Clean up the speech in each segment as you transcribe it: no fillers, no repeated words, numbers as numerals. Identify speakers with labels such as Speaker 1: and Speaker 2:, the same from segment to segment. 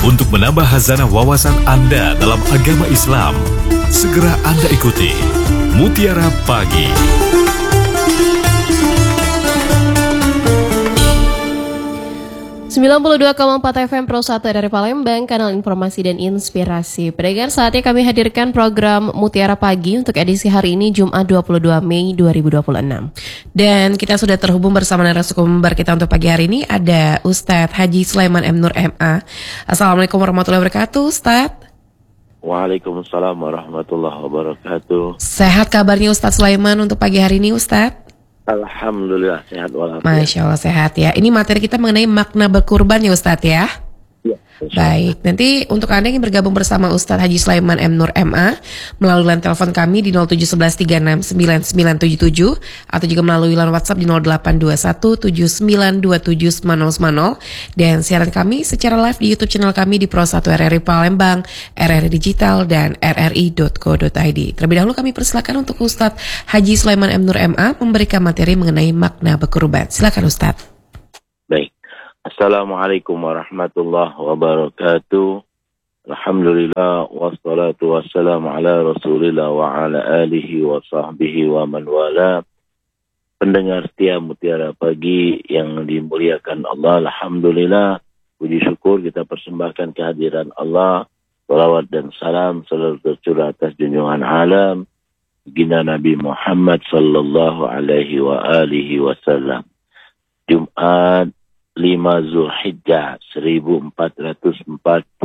Speaker 1: Untuk menambah khazanah wawasan Anda dalam agama Islam, segera Anda ikuti Mutiara Pagi.
Speaker 2: 92,4 FM Pro 1 dari Palembang, kanal informasi dan inspirasi. Pendengar, saatnya kami hadirkan program Mutiara Pagi untuk edisi hari ini Jumat 22 Mei 2026. Dan kita sudah terhubung bersama narasumber kita untuk pagi hari ini, ada Ustadz Haji Sulaiman M. Nur MA. Assalamualaikum warahmatullahi wabarakatuh, Ustadz.
Speaker 3: Waalaikumsalam warahmatullahi wabarakatuh.
Speaker 2: Sehat kabarnya Ustadz Sulaiman untuk pagi hari ini, Ustadz?
Speaker 3: Alhamdulillah sehat walafiat.
Speaker 2: Masya Allah sehat ya. Ini materi kita mengenai makna berkurban ya Ustadz ya.
Speaker 3: Ya,
Speaker 2: baik, nanti untuk Anda yang bergabung bersama Ustadz Haji Sulaiman M. Nur MA melalui line telepon kami di 07113699977 atau juga melalui line WhatsApp di 0821792790 dan siaran kami secara live di YouTube channel kami di Pro 1 RRI Palembang, RRI Digital dan rri.co.id. Terlebih dahulu kami persilakan untuk Ustadz Haji Sulaiman M. Nur MA memberikan materi mengenai makna berkurban. Silakan Ustadz.
Speaker 3: Baik. Assalamualaikum warahmatullahi wabarakatuh. Alhamdulillah wassalatu wassalamu ala Rasulillah wa ala alihi wa sahbihi wa man wala. Pendengar setia Mutiara Pagi yang dimuliakan Allah, alhamdulillah, puji syukur kita persembahkan kehadiran Allah. Salawat dan salam selalu tercurah atas junjungan alam baginda Nabi Muhammad sallallahu alaihi wa alihi wasallam. Jumat 5 Zulhijjah 1447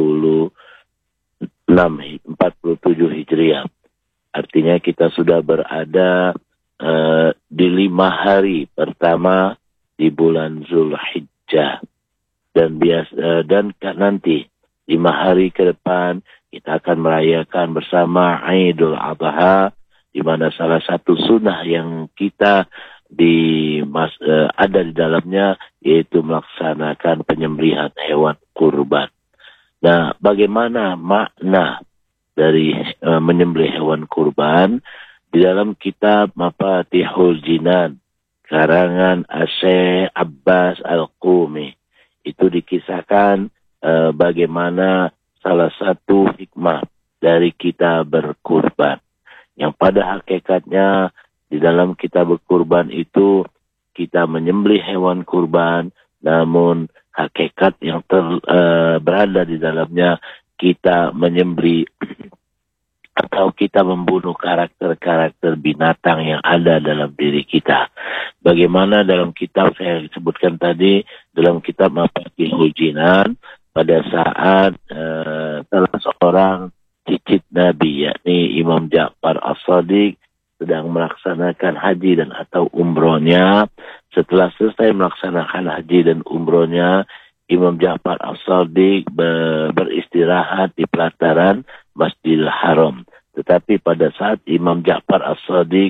Speaker 3: Hijriah. Artinya kita sudah berada di 5 hari pertama di bulan Zulhijjah. Dan nanti 5 hari ke depan kita akan merayakan bersama Idul Adha, di mana salah satu sunnah yang kita ada di dalamnya yaitu melaksanakan penyembelihan hewan kurban. Nah, bagaimana makna dari menyembelih hewan kurban? Di dalam kitab Mafatihul Jinan karangan Syekh Abbas Al-Qumi itu dikisahkan bagaimana salah satu hikmah dari kita berkurban, yang pada hakikatnya di dalam kita berkurban itu kita menyembelih hewan kurban, namun hakikat yang berada di dalamnya kita menyembelih atau kita membunuh karakter-karakter binatang yang ada dalam diri kita. Bagaimana dalam kitab saya sebutkan tadi, dalam kitab Mafatihul Jinan, pada saat salah seorang cicit Nabi, yakni Imam Ja'far As-Shadiq, sedang melaksanakan haji dan atau umrohnya. Setelah selesai melaksanakan haji dan umrohnya, Imam Ja'far As-Shadiq beristirahat di pelataran Masjidil Haram. Tetapi pada saat Imam Ja'far As-Shadiq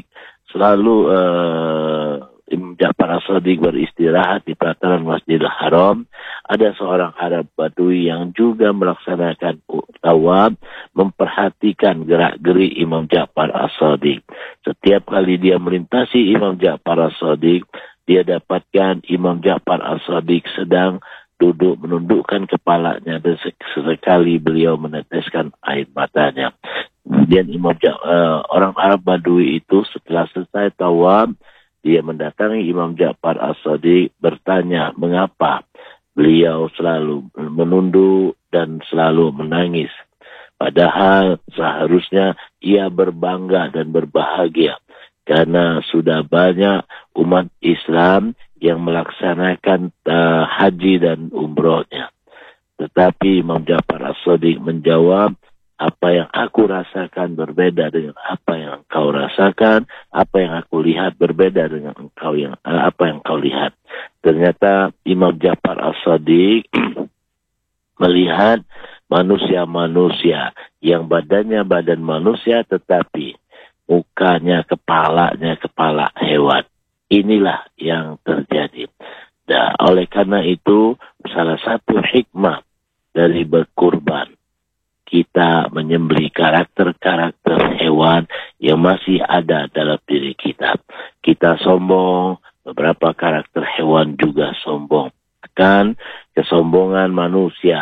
Speaker 3: beristirahat di pelataran Masjidil Haram, ada seorang Arab Badui yang juga melaksanakan tawaf, memperhatikan gerak-geri Imam Ja'far As-Shadiq. Setiap kali dia melintasi Imam Ja'far As-Shadiq, dia dapatkan Imam Ja'far As-Shadiq sedang duduk menundukkan kepalanya dan sesekali beliau meneteskan air matanya. Kemudian orang Arab Badui itu setelah selesai tawaf, dia mendatangi Imam Ja'far As-Shadiq bertanya mengapa beliau selalu menunduk dan selalu menangis. Padahal seharusnya ia berbangga dan berbahagia karena sudah banyak umat Islam yang melaksanakan haji dan umrohnya. Tetapi Imam Ja'far As-Shadiq menjawab, apa yang aku rasakan berbeda dengan apa yang engkau rasakan, apa yang aku lihat berbeda dengan apa yang engkau lihat. Ternyata Imam Ja'far As-Shadiq melihat manusia-manusia yang badannya badan manusia tetapi mukanya, kepalanya kepala hewan. Inilah yang terjadi. Dan oleh karena itu salah satu hikmah dari berkurban, kita menyembelih karakter-karakter hewan yang masih ada dalam diri kita. Kita sombong, beberapa karakter hewan juga sombong. Kan kesombongan manusia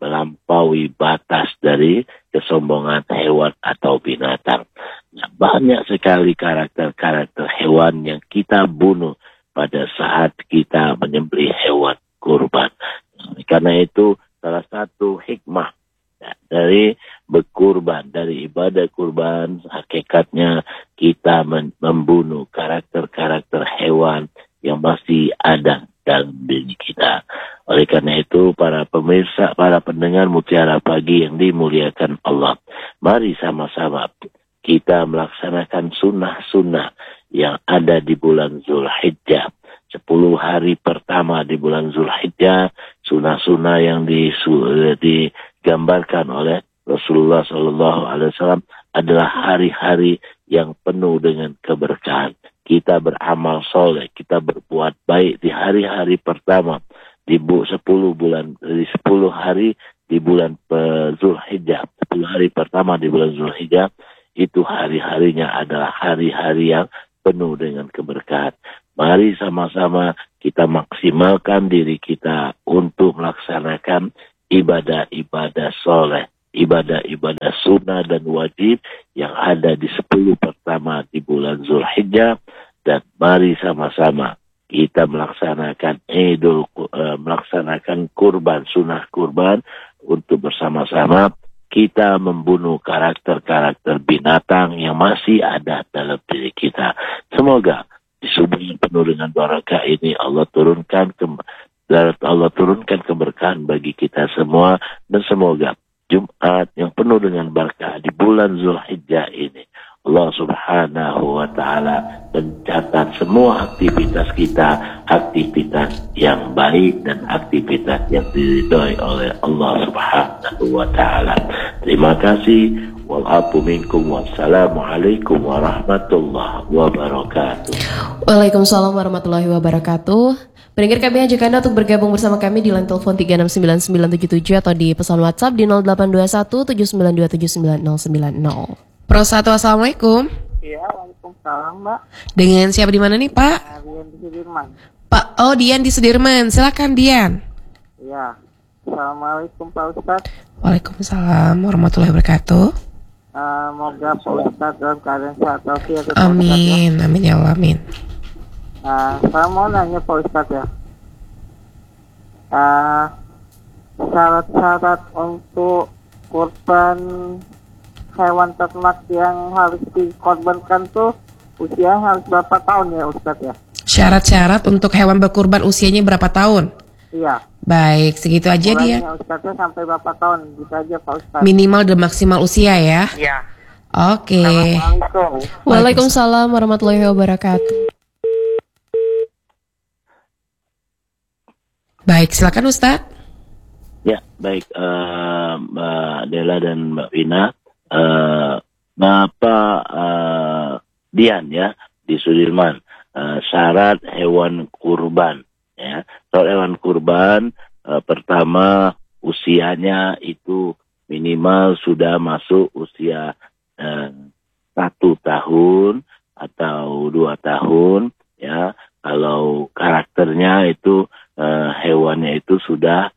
Speaker 3: melampaui batas dari kesombongan hewan atau binatang. Nah, banyak sekali karakter-karakter hewan yang kita bunuh pada saat kita menyembelih hewan kurban. Karena itu salah satu hikmah dari berkurban, dari ibadah kurban, hakikatnya kita membunuh karakter-karakter hewan yang masih ada dalam diri kita. Oleh karena itu, para pemirsa, para pendengar Mutiara Pagi yang dimuliakan Allah, mari sama-sama kita melaksanakan sunnah-sunnah yang ada di bulan Zulhijjah. 10 hari pertama di bulan Zulhijjah, sunnah-sunnah yang digambarkan oleh Rasulullah SAW adalah hari-hari yang penuh dengan keberkahan. Kita beramal soleh, kita berbuat baik di hari-hari pertama di 10 hari di bulan Zulhijjah. 10 hari pertama di bulan Zulhijjah itu hari-harinya adalah hari-hari yang penuh dengan keberkahan. Mari sama-sama kita maksimalkan diri kita untuk melaksanakan ibadah-ibadah soleh, ibadah-ibadah sunnah dan wajib yang ada di 10 pertama di bulan Zulhijjah. Dan mari sama-sama kita melaksanakan melaksanakan kurban, sunnah kurban untuk bersama-sama kita membunuh karakter-karakter binatang yang masih ada dalam diri kita. Semoga di subuh yang penuh dengan barakah ini Allah turunkan keberkahan bagi kita semua, dan semoga Jumat yang penuh dengan barakah di bulan Zulhijjah ini Allah Subhanahu wa Ta'ala mencatat semua aktivitas kita, aktivitas yang baik dan aktivitas yang diridhoi oleh Allah Subhanahu wa Ta'ala. Terima kasih. Wal-afu minkum. Wassalamualaikum warahmatullahi wabarakatuh.
Speaker 2: Waalaikumsalam warahmatullahi wabarakatuh. Pendengar, kami ajak Anda untuk bergabung bersama kami di line telepon 3699977 atau di pesan WhatsApp di 082179279090. Pro 1, assalamualaikum.
Speaker 4: Iya, waalaikumsalam, Mbak.
Speaker 2: Dengan siapa di mana nih, Pak?
Speaker 4: Dian di Sudirman.
Speaker 2: Pak, oh Dian di Sudirman. Silakan Dian.
Speaker 4: Iya. Assalamualaikum Pak Ustadz.
Speaker 2: Waalaikumsalam warahmatullahi wabarakatuh.
Speaker 4: Semoga Pak Ustadz dalam keadaan sehat walafiat.
Speaker 2: Amin, amin ya Allah, amin.
Speaker 4: Saya mau nanya Pak Ustadz ya. Syarat-syarat untuk kurban hewan ternak yang harus dikorbankan tuh usia harus berapa tahun ya Ustadz ya?
Speaker 2: Syarat-syarat untuk hewan berkurban usianya berapa tahun?
Speaker 4: Iya.
Speaker 2: Baik, segitu aja dia.
Speaker 4: Ustadznya sampai berapa tahun? Bisa aja Pak Ustadz.
Speaker 2: Minimal dan maksimal usia ya?
Speaker 4: Iya.
Speaker 2: Oke.
Speaker 4: Assalamualaikum.
Speaker 2: Waalaikumsalam warahmatullahi wabarakatuh. Baik, silakan Ustadz.
Speaker 3: Ya, baik Mbak Dela dan Mbak Vina. Bapak Dian ya di Sudirman, syarat hewan kurban ya. Syarat hewan kurban pertama usianya itu minimal sudah masuk usia 1 tahun atau 2 tahun ya. Kalau karakternya itu hewannya itu sudah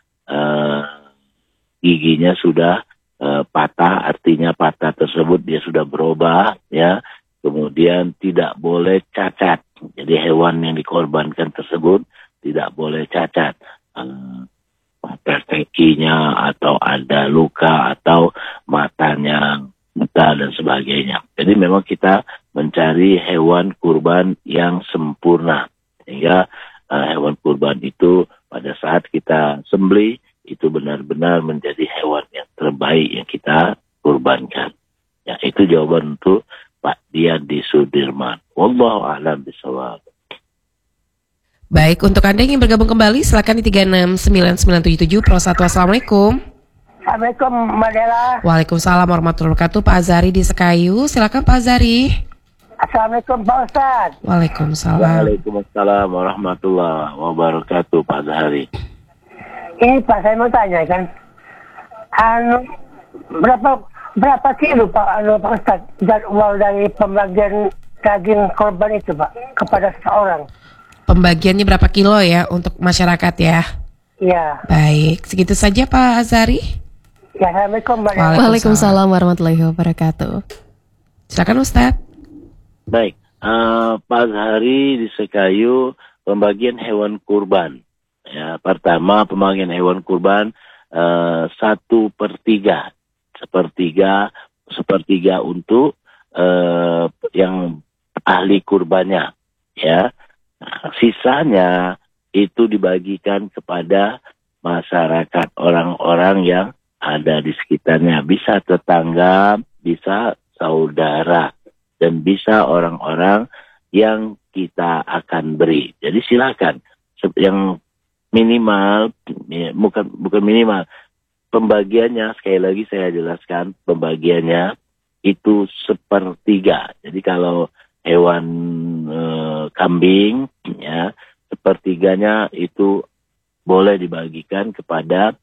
Speaker 3: giginya sudah patah, artinya patah tersebut dia sudah berubah ya. Kemudian tidak boleh cacat. Jadi hewan yang dikorbankan tersebut tidak boleh cacat. Patah kakinya atau ada luka atau matanya buta dan sebagainya. Jadi memang kita mencari hewan kurban yang sempurna. Sehingga hewan kurban itu pada saat kita sembelih itu benar-benar menjadi hewan yang terbaik yang kita kurbankan. Ya, itu jawaban untuk Pak Dian di Sudirman. Wallahu a'lam bishawab.
Speaker 2: Baik, untuk Anda yang ingin bergabung kembali silakan di 3699977 Pro 1. Assalamualaikum.
Speaker 4: Assalamualaikum Mbak Dela.
Speaker 2: Waalaikumsalam warahmatullahi wabarakatuh. Pak Azari di Sekayu. Silakan Pak Azari.
Speaker 4: Assalamualaikum Pak Ustadz.
Speaker 2: Waalaikumsalam.
Speaker 3: Waalaikumsalam warahmatullahi wabarakatuh Pak Azari.
Speaker 4: Ini Pak, saya mau tanya kan, berapa kilo Pak Ustadz jadwal dari pembagian daging korban itu Pak kepada seseorang?
Speaker 2: Pembagiannya berapa kilo ya untuk masyarakat ya?
Speaker 5: Ya.
Speaker 6: Baik, segitu saja Pak Azari.
Speaker 5: Ya, Assalamualaikum.
Speaker 2: Waalaikumsalam warahmatullahi wabarakatuh.
Speaker 6: Silakan Ustadz.
Speaker 3: Baik, Pak Azhari di Sekayu, pembagian hewan kurban. Ya, pertama pembagian hewan kurban 1/3, sepertiga untuk yang ahli kurbannya. Ya, sisanya itu dibagikan kepada masyarakat, orang-orang yang ada di sekitarnya, bisa tetangga, bisa saudara, dan bisa orang-orang yang kita akan beri. Jadi silakan, yang minimal, bukan minimal, pembagiannya sekali lagi saya jelaskan, pembagiannya itu 1/3. Jadi kalau hewan kambing, ya, 1/3-nya itu boleh dibagikan kepada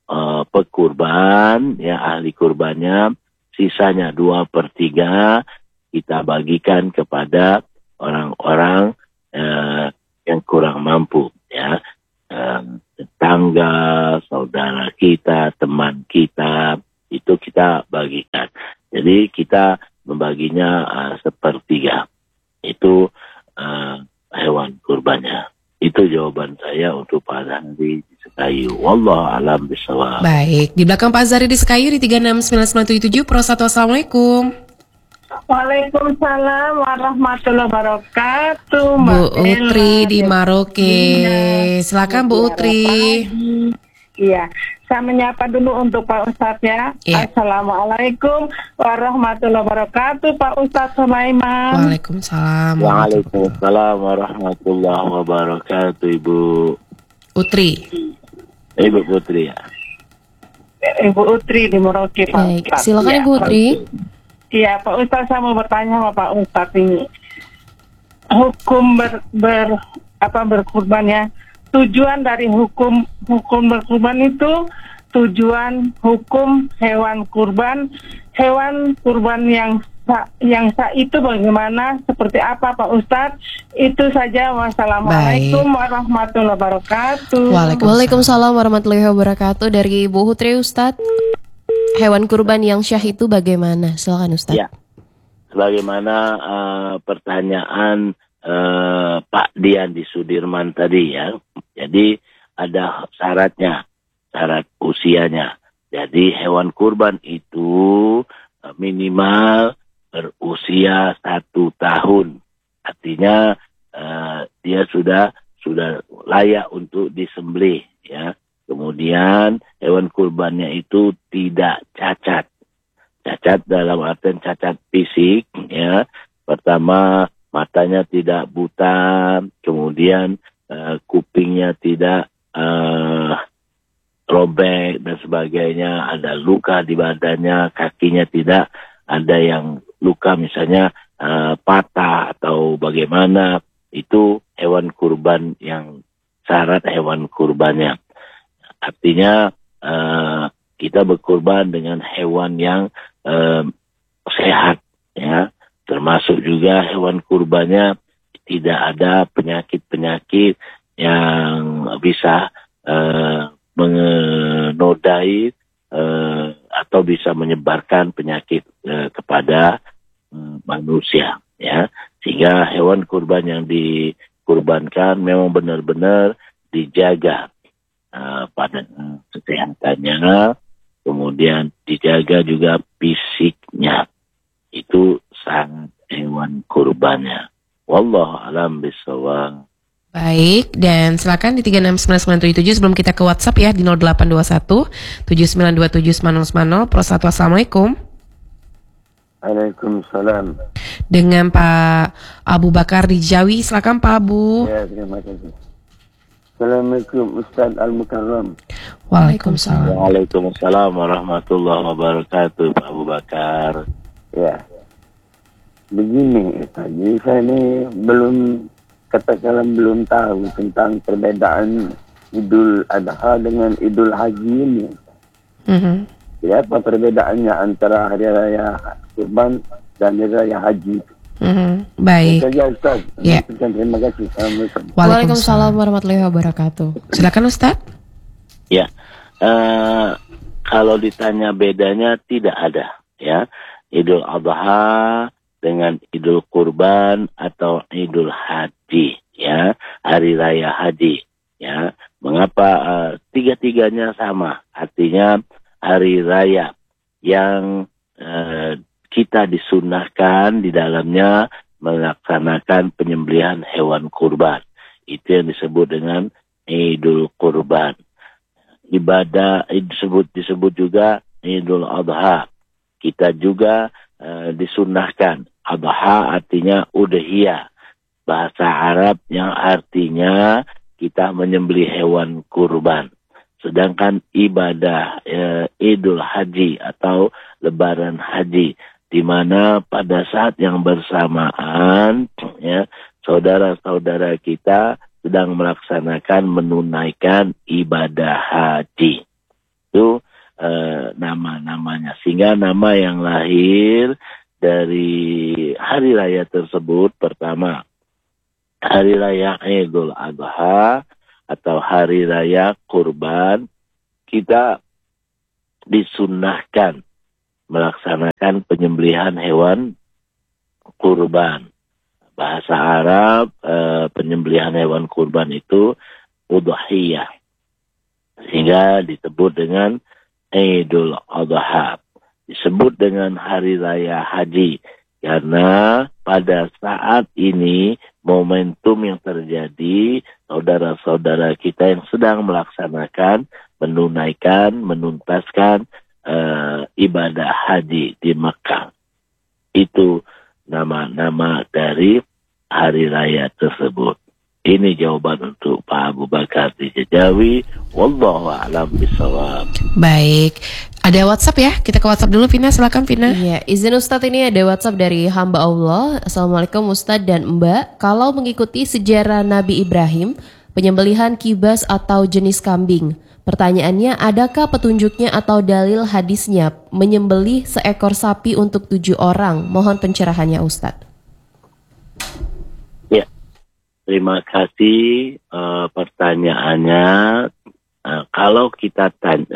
Speaker 3: pekurban, ya, ahli kurbannya. Sisanya 2/3 kita bagikan kepada orang-orang yang kurang mampu, ya, tetangga, saudara kita, teman kita, itu kita bagikan. Jadi kita membaginya 1/3. Itu hewan kurbannya. Itu jawaban saya untuk Pak Azhari di Sekayu. Wallahu a'lam bishawab.
Speaker 6: Baik, di belakang Pak Azhari di Sekayu di 36997 Pro 1. Assalamualaikum.
Speaker 5: Waalaikumsalam warahmatullahi wabarakatuh.
Speaker 6: Bu Utri di Maroke. Silakan Bu Utri.
Speaker 5: Iya, saya menyapa dulu untuk Pak Ustadz ya.
Speaker 6: Iya.
Speaker 5: Assalamualaikum warahmatullahi wabarakatuh, Pak Ustadz Sulaiman.
Speaker 6: Waalaikumsalam.
Speaker 3: Waalaikumsalam warahmatullahi wabarakatuh, Ibu
Speaker 6: Utri.
Speaker 3: Ibu Putri, ya.
Speaker 5: Ibu Utri di Merauke, Pak
Speaker 2: Baik,
Speaker 5: Ustadz.
Speaker 2: silakan
Speaker 5: Iya,
Speaker 2: Ibu Utri.
Speaker 5: Iya, Pak Ustadz, saya mau bertanya sama Pak Ustadz ini. Hukum berkurban ya. Tujuan dari hukum berkurban itu tujuan hukum hewan kurban yang sah itu bagaimana, seperti apa Pak Ustadz? Itu saja. Wassalamualaikum warahmatullahi wabarakatuh.
Speaker 2: Waalaikumsalam warahmatullahi wabarakatuh. Dari Bu Putri Ustadz, hewan kurban yang syah itu bagaimana? Silakan Ustadz.
Speaker 3: Ya, sebagaimana pertanyaan Pak Dian di Sudirman tadi, ya. Jadi ada syaratnya, syarat usianya. Jadi hewan kurban itu minimal berusia 1 tahun. Artinya dia sudah layak untuk disembelih, ya. Kemudian hewan kurbannya itu tidak cacat. Cacat dalam artian cacat fisik, ya. Pertama, matanya tidak buta, kemudian kupingnya tidak robek dan sebagainya, ada luka di badannya, kakinya tidak ada yang luka misalnya patah atau bagaimana, itu hewan kurban yang syarat hewan kurbannya. Artinya kita berkurban dengan hewan yang sehat, ya, termasuk juga hewan kurbannya tidak ada penyakit-penyakit yang bisa menodai atau bisa menyebarkan penyakit kepada manusia, ya. Sehingga hewan kurban yang dikurbankan memang benar-benar dijaga pada kesehatannya, kemudian dijaga juga fisiknya. Itu sangat hewan kurbannya. Wallahu a'lam bishawab.
Speaker 6: Baik, dan silakan di 36997 sebelum kita ke WhatsApp ya di 0821 7927 Pro 1. Assalamualaikum.
Speaker 7: Waalaikumsalam.
Speaker 6: Dengan Pak Abu Bakar di Jawi, silakan Pak Abu.
Speaker 7: Ya, terima kasih. Assalamualaikum Ustaz Al-Mukarram.
Speaker 6: Waalaikumsalam.
Speaker 3: Waalaikumsalam warahmatullahi wabarakatuh, Pak Abu Bakar.
Speaker 7: Ya. Begini, tadi saya ini belum tahu tentang perbedaan Idul Adha dengan Idul Haji ini. Ya, apa perbedaannya antara hari raya kurban dan hari raya haji?
Speaker 6: Baik.
Speaker 7: Itu saja Ustaz.
Speaker 6: Ya.
Speaker 7: Terima kasih. Assalamualaikum.
Speaker 2: Waalaikumsalam warahmatullahi wabarakatuh.
Speaker 6: Silakan Ustaz.
Speaker 3: Ya, kalau ditanya bedanya tidak ada, ya. Idul Adha dengan Idul Kurban atau Idul Haji, ya, hari raya haji, ya. Mengapa tiga-tiganya sama? Artinya hari raya yang kita disunahkan di dalamnya melaksanakan penyembelihan hewan kurban. Itu yang disebut dengan Idul Kurban. Ibadah disebut juga Idul Adha. Kita juga disunahkan. Adha artinya udhiyah. Bahasa Arab yang artinya kita menyembelih hewan kurban. Sedangkan ibadah Idul Haji atau Lebaran Haji, di mana pada saat yang bersamaan, ya, saudara-saudara kita sedang melaksanakan menunaikan ibadah haji. Itu nama-namanya. Sehingga nama yang lahir dari hari raya tersebut, pertama, hari raya Idul Adha atau hari raya kurban, kita disunnahkan melaksanakan penyembelihan hewan kurban. Bahasa Arab penyembelihan hewan kurban itu udhiyah, sehingga disebut dengan Idul Adha. Disebut dengan hari raya haji karena pada saat ini momentum yang terjadi, saudara-saudara kita yang sedang melaksanakan, menuntaskan ibadah haji di Makkah. Itu nama-nama dari hari raya tersebut. Ini jawaban untuk Pak Abu Bakar di Jajawi. Wallahu a'lam bishawab.
Speaker 6: Baik, ada WhatsApp ya? Kita ke WhatsApp dulu, Vina. Silakan, Vina.
Speaker 2: Iya, izin Ustadz, ini ada WhatsApp dari hamba Allah. Assalamualaikum Ustadz dan Mbak. Kalau mengikuti sejarah Nabi Ibrahim, penyembelihan kibas atau jenis kambing, pertanyaannya, adakah petunjuknya atau dalil hadisnya menyembelih seekor sapi untuk 7 orang? Mohon pencerahannya Ustadz.
Speaker 3: Ya, terima kasih pertanyaannya. Kalau kita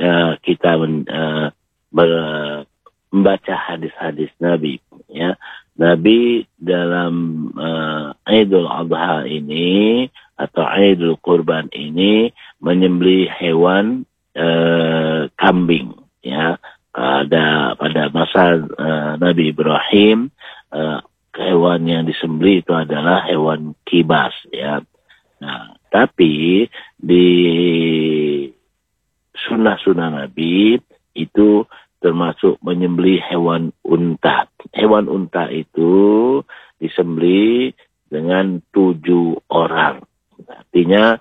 Speaker 3: membaca hadis-hadis Nabi, ya, Nabi dalam Idul Adha ini atau Idul Kurban ini menyembelih hewan kambing, ya. Pada masa Nabi Ibrahim, hewan yang disembelih itu adalah hewan kibas, ya. Nah, tapi di sunnah-sunnah Nabi itu termasuk menyembelih hewan unta. Hewan unta itu disembelih dengan 7 orang. Artinya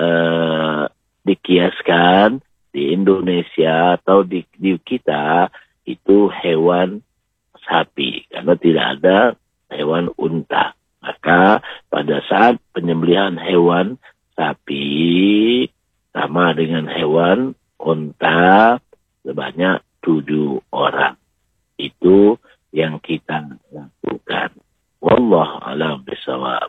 Speaker 3: dikiaskan di Indonesia atau di kita itu hewan sapi karena tidak ada hewan unta. Maka pada saat penyembelihan hewan sapi sama dengan hewan unta sebanyak 7 orang. Itu yang kita lakukan. Wallahu a'lam bishawab.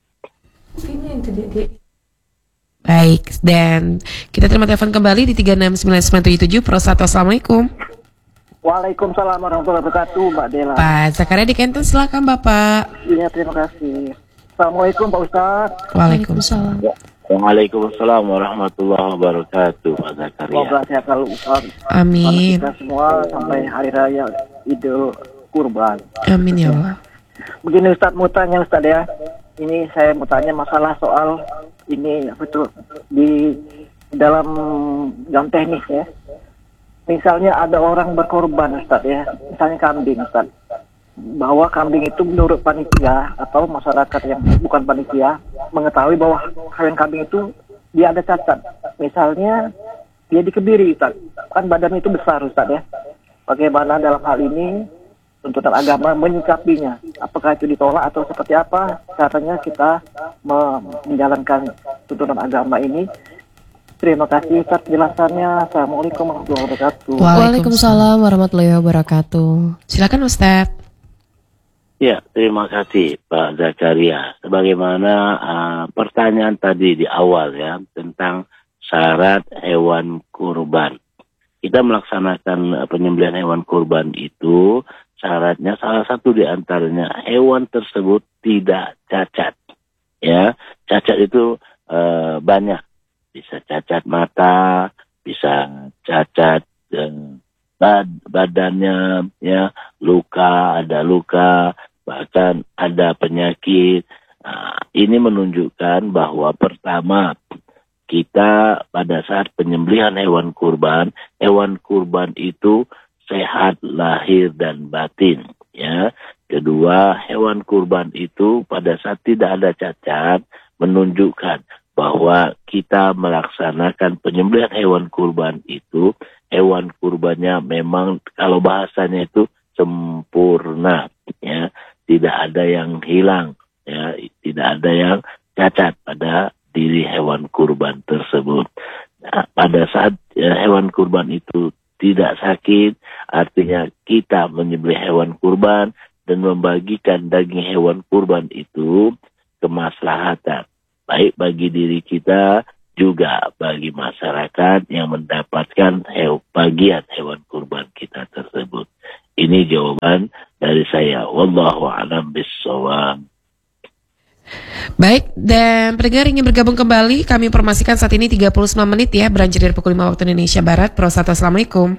Speaker 6: Baik, dan kita terima telepon kembali di 369977 Pro 1. Assalamualaikum.
Speaker 4: Waalaikumsalam warahmatullahi wabarakatuh, Mbak Dela.
Speaker 6: Pak Zakaria di Kenten, silakan Bapak.
Speaker 4: Iya, terima kasih. Assalamualaikum Pak Ustaz.
Speaker 6: Waalaikumsalam.
Speaker 3: Waalaikumsalam warahmatullahi wabarakatuh, Pak Zakaria.
Speaker 4: Semoga sehat selalu Ustaz.
Speaker 6: Amin.
Speaker 4: Kita semua sampai hari raya Idul Kurban.
Speaker 6: Amin ya Allah.
Speaker 4: Begini Ustaz, mau tanya Ustaz ya. Ini saya mau tanya masalah soal ini betul di dalam teknis ya. Misalnya ada orang berkorban Ustaz ya, misalnya kambing Ustaz. Bahwa kambing itu menurut panitia atau masyarakat yang bukan panitia mengetahui bahwa hewan kambing itu dia ada cacat. Misalnya dia dikebiri Ustaz, kan badan itu besar Ustaz ya. Bagaimana dalam hal ini tuntutan agama menyikapinya? Apakah itu ditolak atau seperti apa caranya kita menjalankan tuntutan agama ini? Terima kasih Ustaz penjelasannya. Assalamualaikum warahmatullahi wabarakatuh.
Speaker 2: Waalaikumsalam warahmatullahi wabarakatuh.
Speaker 6: Silakan Ustaz.
Speaker 3: Ya, terima kasih Pak Zakaria. Sebagaimana pertanyaan tadi di awal ya tentang syarat hewan kurban. Kita melaksanakan penyembelihan hewan kurban itu syaratnya salah satu di antaranya hewan tersebut tidak cacat. Ya, cacat itu banyak, bisa cacat mata, bisa cacat badannya, ya, ada luka, bahkan ada penyakit. Ini menunjukkan bahwa pertama, kita pada saat penyembelihan hewan kurban itu sehat lahir dan batin, ya. Kedua, hewan kurban itu pada saat tidak ada cacat menunjukkan bahwa kita melaksanakan penyembelihan hewan kurban itu, hewan kurbannya memang kalau bahasanya itu sempurna, ya, tidak ada yang hilang, ya, tidak ada yang cacat pada diri hewan kurban tersebut. Nah, pada saat hewan kurban itu tidak sakit, artinya kita menyembelih hewan kurban dan membagikan daging hewan kurban itu kemaslahatan, baik bagi diri kita juga bagi masyarakat yang mendapatkan bagian hewan kurban kita tersebut. Ini jawaban dari saya. Wallahu a'lam bishawab.
Speaker 6: Baik, dan pendengar ingin bergabung kembali, kami informasikan saat ini 39 menit ya, beranjak dari pukul 5 waktu Indonesia Barat. Prosatu, Assalamualaikum.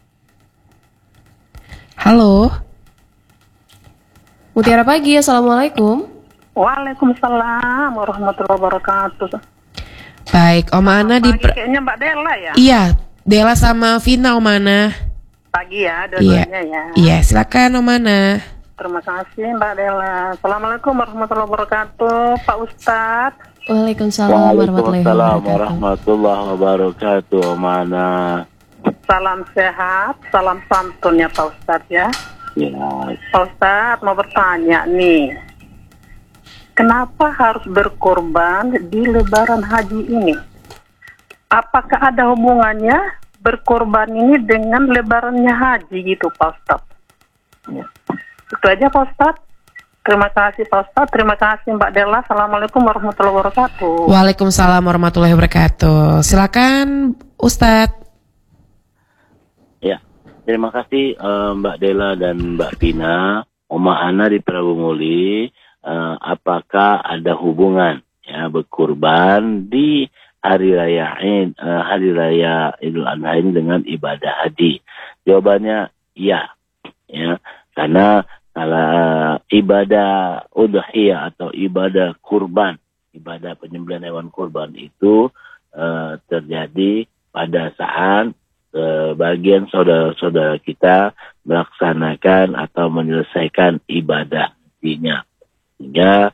Speaker 6: Halo.
Speaker 2: Mutiara Pagi, Assalamualaikum.
Speaker 5: Waalaikumsalam warahmatullahi wabarakatuh.
Speaker 6: Baik, Oma Ana di...
Speaker 5: Kayaknya Mbak Dela ya?
Speaker 6: Iya, Dela sama Vina, Oma Ana.
Speaker 5: Pagi ya, dua-duanya ya.
Speaker 6: Iya, silakan Oma Ana.
Speaker 5: Terima kasih Mbak Dela. Assalamualaikum warahmatullahi wabarakatuh, Pak Ustadz.
Speaker 2: Waalaikumsalam
Speaker 3: warahmatullahi wabarakatuh, Mana.
Speaker 5: Salam sehat, salam santun ya Pak Ustadz ya.
Speaker 3: Ya.
Speaker 5: Pak Ustadz mau bertanya nih, kenapa harus berkorban di Lebaran Haji ini? Apakah ada hubungannya berkorban ini dengan Lebarannya Haji gitu Pak Ustadz? Ya. Itu aja Pak Ustadz. Terima kasih Pak Ustadz. Terima kasih Mbak Dela. Assalamualaikum warahmatullahi wabarakatuh.
Speaker 6: Waalaikumsalam warahmatullahi wabarakatuh. Silakan Ustadz.
Speaker 3: Ya, terima kasih Mbak Dela dan Mbak Pina. Oma Ana di Prabu Muli. Apakah ada hubungan ya berkurban di hari raya Idul Adha ini dengan ibadah haji? Jawabannya ya, ya. Karena kalau ibadah udhiyah atau ibadah kurban, ibadah penyembelihan hewan kurban itu terjadi pada saat bagian saudara-saudara kita melaksanakan atau menyelesaikan ibadah hajinya. Sehingga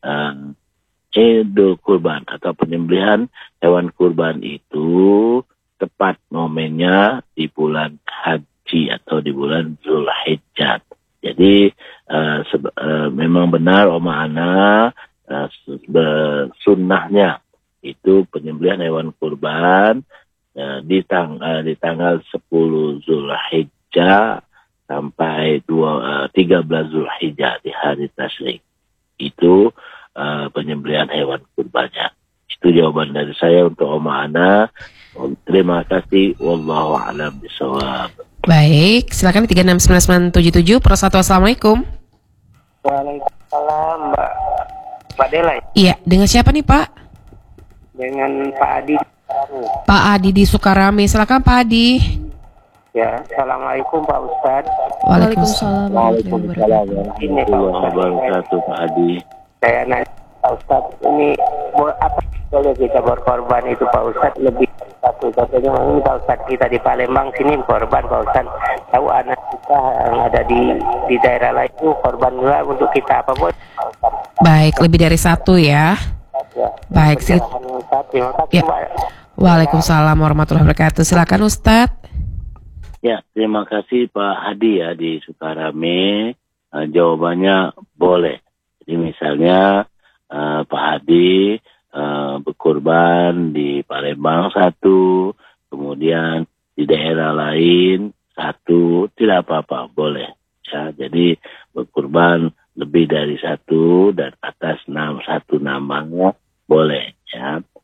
Speaker 3: Idul Kurban atau penyembelihan hewan kurban itu tepat momennya di bulan haji atau di bulan Zulhijjah. Jadi memang benar Oma Ana, sunnahnya itu penyembelihan hewan kurban di tanggal 10 Zulhijjah sampai 13 Zulhijjah di hari tasyrik. Itu penyembelihan hewan kurbannya. Itu jawaban dari saya untuk Oma Ana. Terima kasih. Wallahu a'lam bishawab.
Speaker 6: Baik, silakan di 369977 Prosatu, Assalamualaikum.
Speaker 7: Waalaikumsalam Mbak Dela.
Speaker 6: Iya, dengan siapa nih Pak?
Speaker 7: Dengan Pak Adi.
Speaker 6: Pak Adi di Sukarame, silakan Pak Adi.
Speaker 7: Ya, Assalamualaikum Pak Ustadz.
Speaker 2: Waalaikumsalam
Speaker 3: warahmatullahi wabarakatuh, Pak Adi.
Speaker 7: Saya nanya Pak Ustadz, ini apa boleh kita berkorban itu Pak Ustadz lebih satu? Contohnya ini Pak Ustadz kita di Palembang sini korban Pak Ustadz. Tahu anak kita yang ada di daerah lain itu korban juga untuk kita apa boleh Pak Ustadz?
Speaker 6: Baik, lebih dari satu ya.
Speaker 7: Ya.
Speaker 6: Baik, sih.
Speaker 7: Terima kasih Pak.
Speaker 6: Waalaikumsalam warahmatullahi wabarakatuh. Silakan Ustadz.
Speaker 3: Ya, terima kasih Pak Hadi ya di Sukarame. Jawabannya boleh. Jadi misalnya Pak Hadi berkurban di Palembang satu, kemudian di daerah lain satu, tidak apa-apa, boleh. Ya, jadi berkurban lebih dari satu dan atas satu namanya boleh. Ya,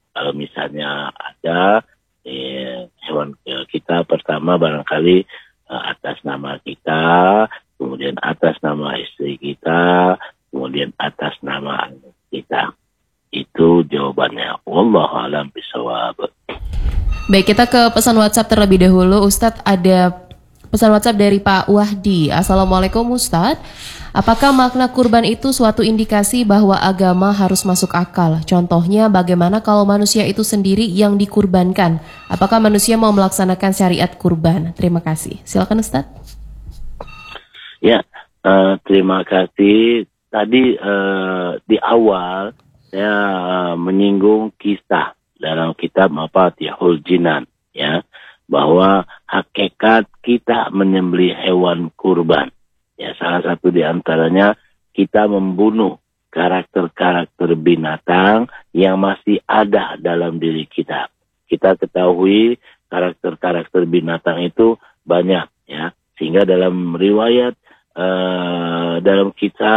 Speaker 3: Kalau misalnya ada hewan kita pertama barangkali atas nama kita, kemudian atas nama istri kita, kemudian atas nama anak kita. Itu jawabannya. Wallahu a'lam bishawab.
Speaker 2: Baik, kita ke pesan WhatsApp terlebih dahulu. Ustadz, ada pesan WhatsApp dari Pak Wahdi. Assalamualaikum Ustadz. Apakah makna kurban itu suatu indikasi bahwa agama harus masuk akal? Contohnya bagaimana kalau manusia itu sendiri yang dikurbankan? Apakah manusia mau melaksanakan syariat kurban? Terima kasih. Silakan Ustadz.
Speaker 3: Ya, terima kasih. Tadi di awal saya menyinggung kisah dalam kitab Mafatihul Jinan, ya, bahwa hakikat kita menyembelih hewan kurban. Ya, salah satu di antaranya kita membunuh karakter-karakter binatang yang masih ada dalam diri kita. Kita ketahui karakter-karakter binatang itu banyak, ya, sehingga dalam riwayat dalam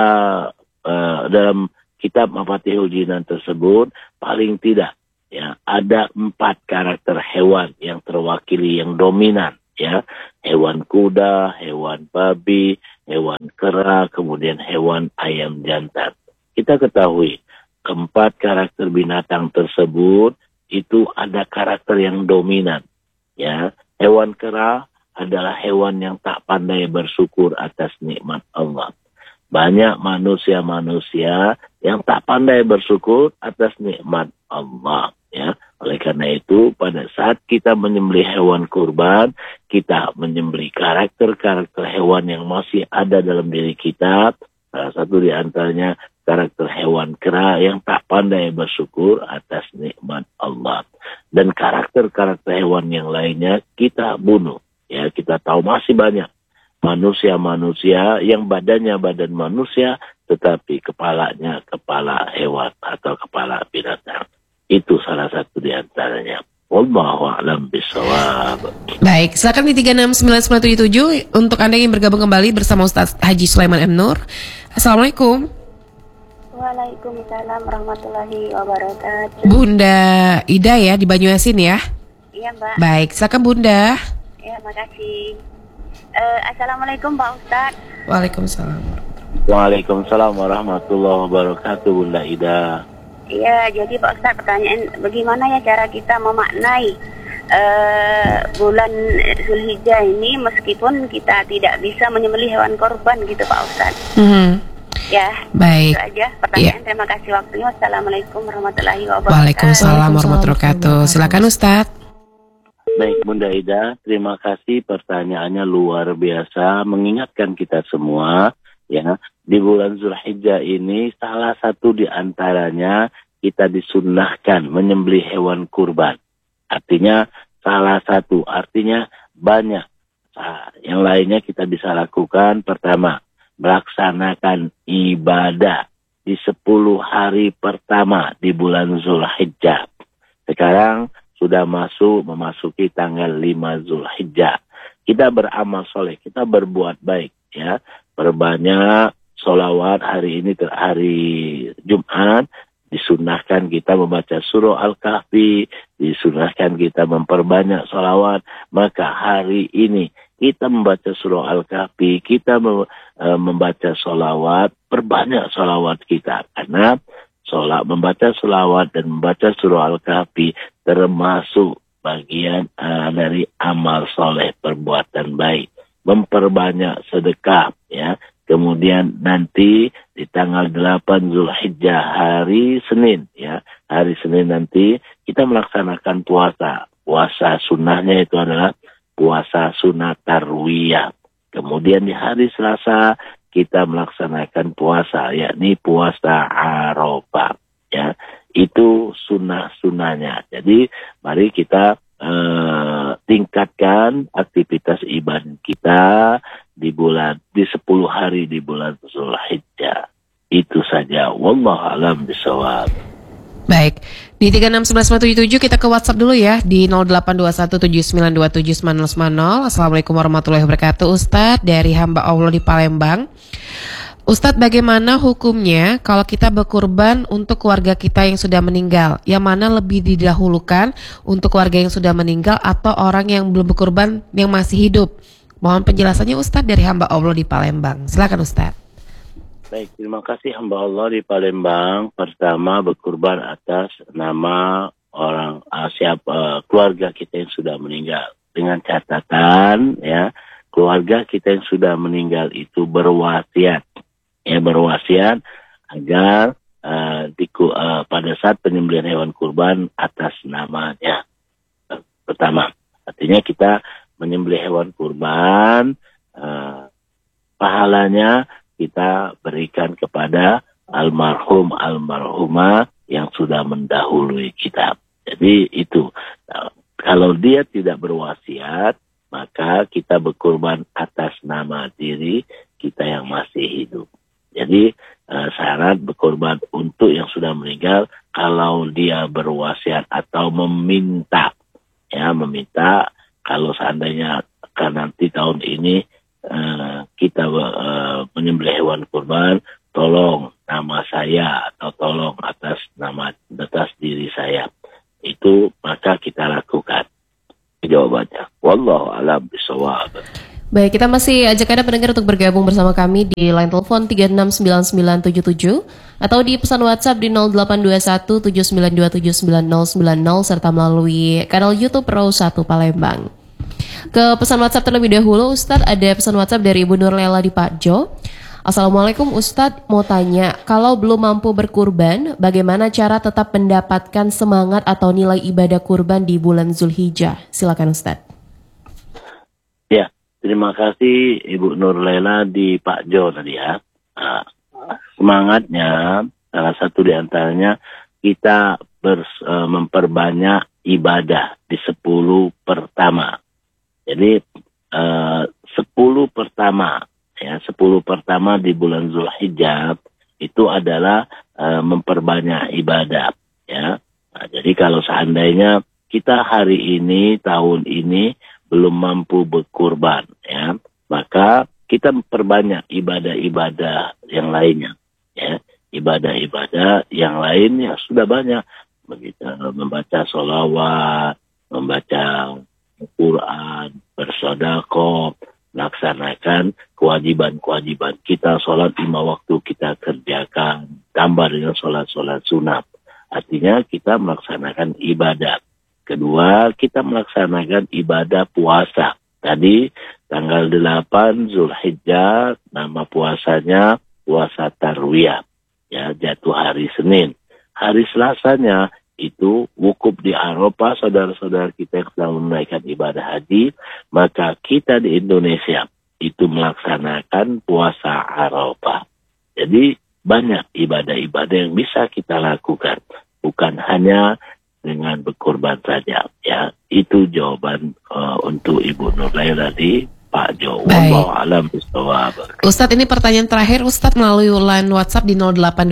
Speaker 3: kitab Mafatihul Jinan tersebut paling tidak, ya, ada 4 karakter hewan yang terwakili yang dominan, ya, hewan kuda, hewan babi, hewan kera, kemudian hewan ayam jantan. Kita ketahui keempat karakter binatang tersebut itu ada karakter yang dominan, ya. Hewan kera adalah hewan yang tak pandai bersyukur atas nikmat Allah. Banyak manusia-manusia yang tak pandai bersyukur atas nikmat Allah, ya. Oleh karena itu, pada saat kita menyembelih hewan kurban, kita menyembelih karakter-karakter hewan yang masih ada dalam diri kita. Salah satu di antaranya karakter hewan kera yang tak pandai bersyukur atas nikmat Allah. Dan karakter-karakter hewan yang lainnya kita bunuh. Ya, kita tahu masih banyak manusia-manusia yang badannya badan manusia, tetapi kepalanya kepala hewan atau kepala binatang. Itu salah satu di antaranya. Wallahu a'lam bishawab.
Speaker 6: Baik, silakan di 369977 untuk Anda yang bergabung kembali bersama Ustaz Haji Sulaiman M. Nur. Assalamualaikum.
Speaker 8: Waalaikumsalam warahmatullahi wabarakatuh.
Speaker 6: Bunda Ida ya di Banyuasin ya?
Speaker 8: Iya Mbak.
Speaker 6: Baik, silakan Bunda.
Speaker 8: Ya, makasih. Assalamualaikum Pak Ustadz.
Speaker 6: Waalaikumsalam.
Speaker 3: Waalaikumsalam warahmatullahi wabarakatuh, Bunda Ida.
Speaker 8: Iya, jadi Pak Ustadz, pertanyaan bagaimana ya cara kita memaknai bulan Zulhijjah ini meskipun kita tidak bisa menyembelih hewan korban gitu Pak Ustadz. Ya,
Speaker 6: baik.
Speaker 8: Itu aja pertanyaan. Ya. Terima kasih waktunya. Wassalamualaikum warahmatullahi wabarakatuh.
Speaker 6: Waalaikumsalam warahmatullahi wabarakatuh. Silakan Ustadz.
Speaker 3: Baik Bunda Ida, terima kasih pertanyaannya luar biasa, mengingatkan kita semua, ya, di bulan Zulhijjah ini salah satu di antaranya kita disunnahkan menyembelih hewan kurban. Artinya salah satu, artinya banyak. Nah, yang lainnya kita bisa lakukan. Pertama, melaksanakan ibadah di 10 hari pertama di bulan Zulhijjah. Sekarang sudah memasuki tanggal 5 Zulhijjah. Kita beramal soleh, kita berbuat baik, ya. Perbanyak sholawat hari ini, hari Jumat, disunahkan kita membaca surah Al-Kahfi, disunahkan kita memperbanyak sholawat. Maka hari ini kita membaca surah Al-Kahfi, kita membaca sholawat, perbanyak sholawat kita. Karena membaca sholawat dan membaca surah Al-Kahfi termasuk bagian dari amal soleh, perbuatan baik. Memperbanyak sedekah, ya. Kemudian nanti di tanggal 8 Zulhijjah hari Senin, ya. Hari Senin nanti kita melaksanakan puasa. Puasa sunnahnya itu adalah puasa sunat tarwiyah. Kemudian di hari Selasa kita melaksanakan puasa, yakni puasa Arafah, ya. Itu sunnah-sunnahnya. Jadi mari kita tingkatkan aktivitas ibadah kita di 10 hari di bulan Zulhijjah. Itu saja. Wallahu a'lam bishawab.
Speaker 6: Baik, di 369977 kita ke WhatsApp dulu ya di 082179279090. Assalamualaikum warahmatullahi wabarakatuh. Ustadz dari hamba Allah di Palembang. Ustadz, bagaimana hukumnya kalau kita berkurban untuk keluarga kita yang sudah meninggal? Yang mana lebih didahulukan untuk keluarga yang sudah meninggal atau orang yang belum berkurban yang masih hidup? Mohon penjelasannya Ustadz dari hamba Allah di Palembang. Silakan Ustadz.
Speaker 3: Baik, terima kasih hamba Allah di Palembang. Pertama, berkurban atas nama orang keluarga kita yang sudah meninggal. Dengan catatan ya, keluarga kita yang sudah meninggal itu berwasiat agar pada saat penyembelihan hewan kurban atas namanya. Pertama, artinya kita menyembelih hewan kurban, pahalanya kita berikan kepada almarhumah yang sudah mendahului kita. Jadi itu, kalau dia tidak berwasiat, maka kita berkurban atas nama diri kita yang masih hidup. Jadi syarat berkorban untuk yang sudah meninggal kalau dia berwasiat atau meminta kalau seandainya nanti tahun ini kita menyembelih hewan kurban, tolong nama saya atau tolong atas diri saya, itu maka kita lakukan. Jawabannya wallahu a'lam bishawab.
Speaker 2: Baik, kita masih ajak Anda pendengar untuk bergabung bersama kami di line telepon 369977 atau di pesan WhatsApp di 082179279090 serta melalui kanal YouTube Pro 1 Palembang. Ke pesan WhatsApp terlebih dahulu, Ustadz, ada pesan WhatsApp dari Ibu Nurlela di Pak Jo. Assalamualaikum Ustadz, mau tanya, kalau belum mampu berkurban, bagaimana cara tetap mendapatkan semangat atau nilai ibadah kurban di bulan Zulhijjah? Silakan Ustadz.
Speaker 3: Ya. Terima kasih Ibu Nurlela di Pak Jo tadi ya. Semangatnya salah satu di antaranya kita memperbanyak ibadah di 10 pertama. Jadi 10 pertama di bulan Zulhijjah itu adalah memperbanyak ibadah ya. Nah, jadi kalau seandainya kita hari ini tahun ini belum mampu berkurban ya, maka kita memperbanyak ibadah-ibadah yang lainnya ya. Ibadah-ibadah yang lainnya sudah banyak, begitu, membaca sholawat, membaca Quran, bersedekah, laksanakan kewajiban-kewajiban kita, sholat 5 waktu kita kerjakan, tambah dengan sholat-sholat sunat. Artinya kita melaksanakan ibadah. Kedua, kita melaksanakan ibadah puasa. Tadi tanggal 8 Zulhijjah, nama puasanya puasa Tarwiyah. Ya, jatuh hari Senin. Hari Selasanya itu wukuf di Arafah, saudara-saudara kita yang sedang menunaikan ibadah haji, maka kita di Indonesia itu melaksanakan puasa Arafah. Jadi banyak ibadah-ibadah yang bisa kita lakukan, bukan hanya dengan berkorban saja ya. Itu jawaban untuk Ibu Nurlela di Pak Jo. Wallahu a'lam bishawab.
Speaker 6: Ustadz, ini pertanyaan terakhir Ustadz melalui line WhatsApp di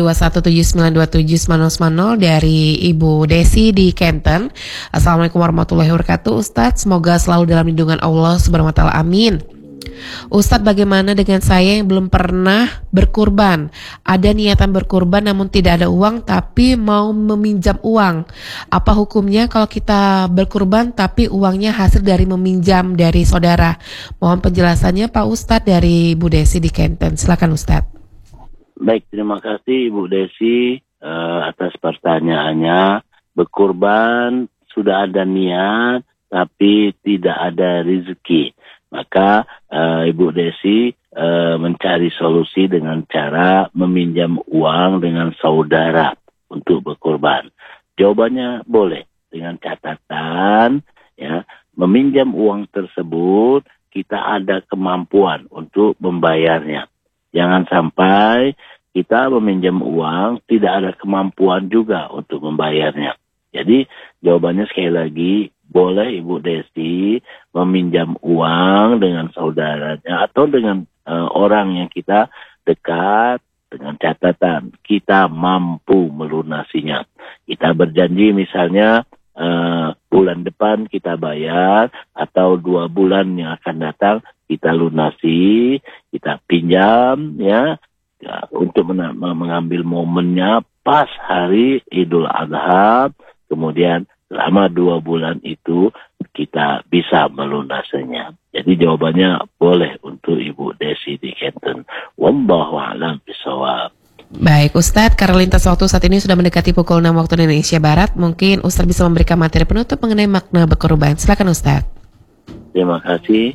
Speaker 6: 082179279090 dari Ibu Desi di Kenten. Assalamualaikum warahmatullahi wabarakatuh Ustadz, semoga selalu dalam lindungan Allah subhanahu wa ta'ala, amin. Ustadz, bagaimana dengan saya yang belum pernah berkurban? Ada niatan berkurban namun tidak ada uang tapi mau meminjam uang. Apa hukumnya kalau kita berkurban tapi uangnya hasil dari meminjam dari saudara? Mohon penjelasannya Pak Ustadz dari Ibu Desi di Kenten. Silakan Ustadz.
Speaker 3: Baik, terima kasih Ibu Desi atas pertanyaannya. Berkurban sudah ada niat tapi tidak ada rezeki. Maka Ibu Desi mencari solusi dengan cara meminjam uang dengan saudara untuk berkorban. Jawabannya boleh, dengan catatan ya, meminjam uang tersebut kita ada kemampuan untuk membayarnya. Jangan sampai kita meminjam uang tidak ada kemampuan juga untuk membayarnya. Jadi jawabannya sekali lagi, boleh Ibu Desi meminjam uang dengan saudaranya atau dengan orang yang kita dekat, dengan catatan kita mampu melunasinya. Kita berjanji misalnya bulan depan kita bayar atau 2 bulan yang akan datang kita lunasi, kita pinjam ya. untuk mengambil momennya pas hari Idul Adha, kemudian selama 2 bulan itu kita bisa melunasinya. Jadi jawabannya boleh untuk Ibu Desi di Kenten. Wallahu a'lam bishawab.
Speaker 6: Baik Ustadz, karena lintas waktu saat ini sudah mendekati pukul 6 waktu Indonesia Barat, mungkin Ustadz bisa memberikan materi penutup mengenai makna berkorban. Silakan Ustadz.
Speaker 3: Terima kasih.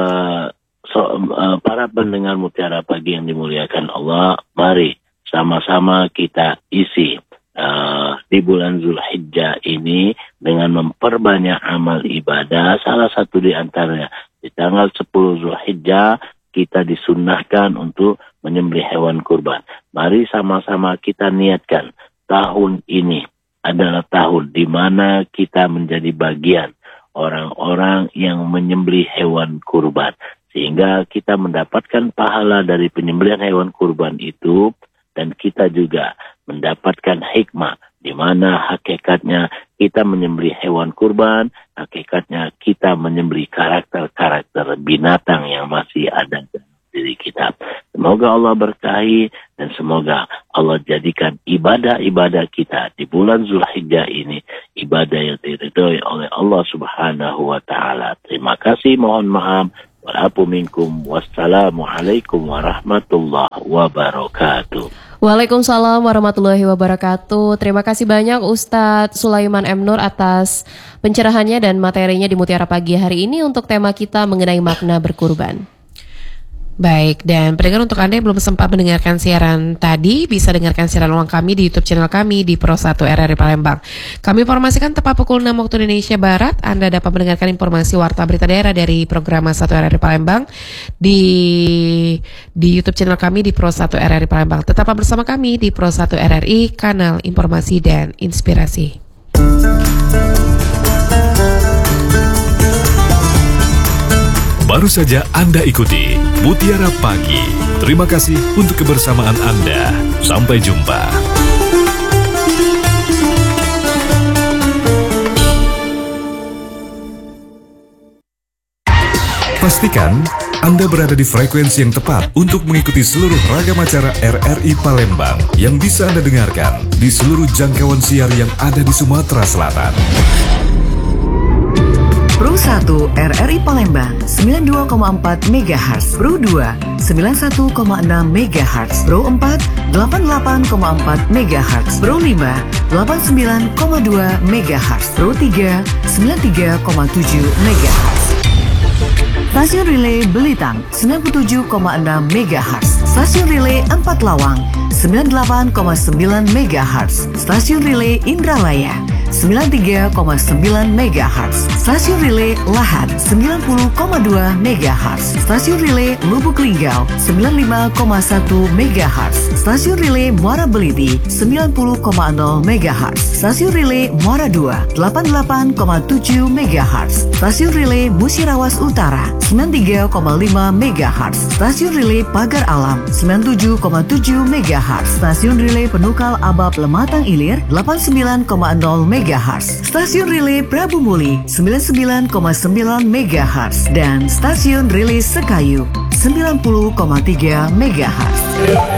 Speaker 3: Para pendengar Mutiara Pagi yang dimuliakan Allah, mari sama-sama kita isi di bulan Zulhijjah ini dengan memperbanyak amal ibadah. Salah satu di antaranya di tanggal 10 Zulhijjah kita disunnahkan untuk menyembelih hewan kurban. Mari sama-sama kita niatkan tahun ini adalah tahun di mana kita menjadi bagian orang-orang yang menyembelih hewan kurban, sehingga kita mendapatkan pahala dari penyembelihan hewan kurban itu, dan kita juga mendapatkan hikmah di mana hakikatnya kita menyembelih hewan kurban, hakikatnya kita menyembelih karakter-karakter binatang yang masih ada dalam diri kita. Semoga Allah berkahi dan semoga Allah jadikan ibadah-ibadah kita di bulan Zulhijjah ini ibadah yang diridhoi oleh Allah Subhanahu wa taala. Terima kasih, mohon maaf. Walafu minkum, wassalamualaikum warahmatullahi wabarakatuh.
Speaker 2: Waalaikumsalam warahmatullahi wabarakatuh. Terima kasih banyak Ustadz Sulaiman M. Nur atas pencerahannya dan materinya di Mutiara Pagi hari ini untuk tema kita mengenai makna berkurban.
Speaker 6: Baik, dan pendengar, untuk Anda yang belum sempat mendengarkan siaran tadi, bisa dengarkan siaran ulang kami di YouTube channel kami di Pro 1 RRI Palembang. Kami informasikan tepat pukul 6 waktu Indonesia Barat. Anda dapat mendengarkan informasi warta berita daerah dari program 1 RRI Palembang di YouTube channel kami di Pro 1 RRI Palembang. Tetaplah bersama kami di Pro 1 RRI, kanal informasi dan inspirasi.
Speaker 1: Baru saja Anda ikuti Mutiara Pagi. Terima kasih untuk kebersamaan Anda. Sampai jumpa. Pastikan Anda berada di frekuensi yang tepat untuk mengikuti seluruh ragam acara RRI Palembang yang bisa Anda dengarkan di seluruh jangkauan siar yang ada di Sumatera Selatan.
Speaker 9: Pro 1 RRI Palembang 92,4 MHz, Pro 2 91,6 MHz, Pro 4 88,4 MHz, Pro 5 89,2 MHz, Pro 3 93,7 MHz. Stasiun Relay Belitang 97,6 MHz, Stasiun Relay 4 Lawang 98,9 MHz, Stasiun Relay Indralaya 93,9 MHz, Stasiun Relay Lahat 90,2 MHz, Stasiun Relay Lubuk Linggau 95,1 MHz, Stasiun Relay Muara Beliti 90,0 MHz, Stasiun Relay Muara 2 88,7 MHz, Stasiun Relay Musirawas Utara 93,5 MHz, Stasiun Relay Pagar Alam 97,7 MHz, Stasiun Relay Penukal Abab Lematang Ilir 89,0 MHz, Stasiun Relay Prabu Muli 99,9 MHz, dan Stasiun Relay Sekayu 90,3 MHz.